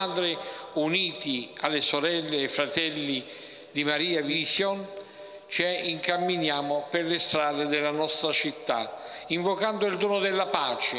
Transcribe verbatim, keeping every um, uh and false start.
Madre, uniti alle sorelle e fratelli di Maria Vision, ci incamminiamo per le strade della nostra città, invocando il dono della pace